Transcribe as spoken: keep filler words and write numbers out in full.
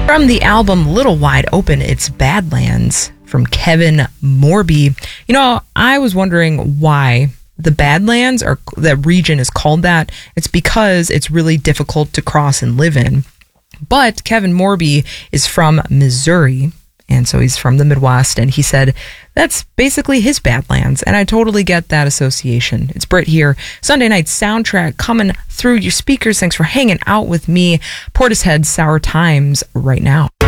From the album Little Wide Open, it's Badlands from Kevin Morby. You know, I was wondering why the Badlands, or that region, is called that. It's because it's really difficult to cross and live in. But Kevin Morby is from Missouri, and so he's from the Midwest, and he said that's basically his Badlands, and I totally get that association. It's Britt here, Sunday Night Soundtrack coming through your speakers. Thanks for hanging out with me. Portishead Sour Times right now.